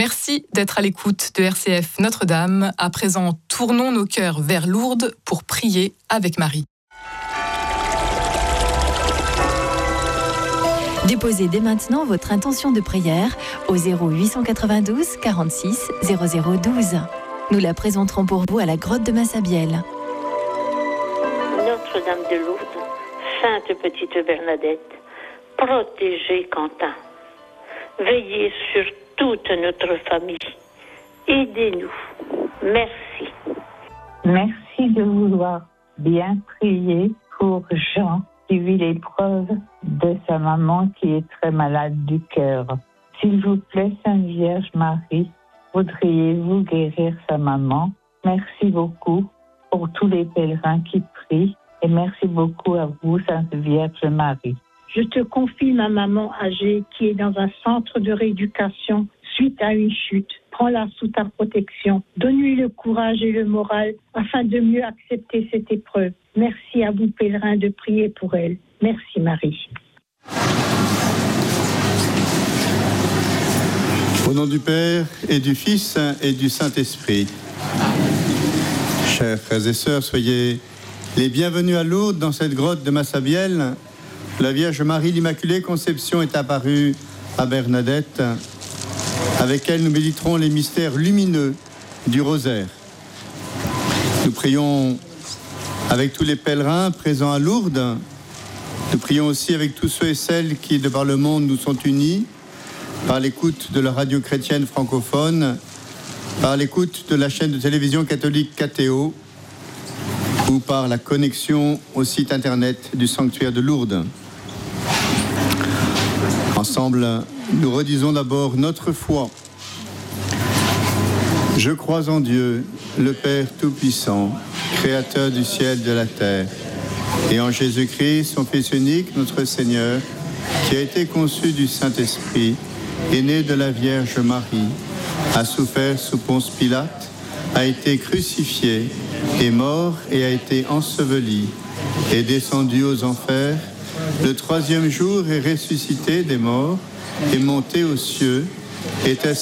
Merci d'être à l'écoute de RCF Notre-Dame. À présent, tournons nos cœurs vers Lourdes pour prier avec Marie. Déposez dès maintenant votre intention de prière au 0892 46 0012. Nous la présenterons pour vous à la grotte de Massabielle. Notre-Dame de Lourdes, Sainte Petite Bernadette, protégez Quentin. Veillez sur toute notre famille. Aidez-nous. Merci. Merci de vouloir bien prier pour Jean qui vit l'épreuve de sa maman qui est très malade du cœur. S'il vous plaît, Sainte Vierge Marie, voudriez-vous guérir sa maman? Merci beaucoup pour tous les pèlerins qui prient et merci beaucoup à vous, Sainte Vierge Marie. Je te confie ma maman âgée qui est dans un centre de rééducation suite à une chute. Prends-la sous ta protection. Donne-lui le courage et le moral afin de mieux accepter cette épreuve. Merci à vous, pèlerins, de prier pour elle. Merci, Marie. Au nom du Père et du Fils et du Saint-Esprit. Chers frères et sœurs, soyez les bienvenus à Lourdes dans cette grotte de Massabielle. La Vierge Marie, l'Immaculée Conception, est apparue à Bernadette. Avec elle, nous méditerons les mystères lumineux du rosaire. Nous prions avec tous les pèlerins présents à Lourdes. Nous prions aussi avec tous ceux et celles qui, de par le monde, nous sont unis par l'écoute de la radio chrétienne francophone, par l'écoute de la chaîne de télévision catholique KTO ou par la connexion au site internet du sanctuaire de Lourdes. Ensemble, nous redisons d'abord notre foi. Je crois en Dieu, le Père Tout-Puissant, Créateur du ciel et de la terre, et en Jésus-Christ, son Fils unique, notre Seigneur, qui a été conçu du Saint-Esprit, est né de la Vierge Marie, a souffert sous Ponce Pilate, a été crucifié, est mort et a été enseveli, est descendu aux enfers. Le troisième jour est ressuscité des morts, est monté aux cieux, est assis